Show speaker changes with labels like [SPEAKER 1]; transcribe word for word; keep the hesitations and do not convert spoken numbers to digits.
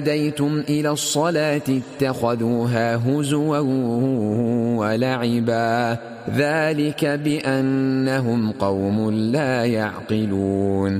[SPEAKER 1] ناديتم إلى الصلاة اتخذوها هزوا ولعبا ذلك بأنهم قوم لا يعقلون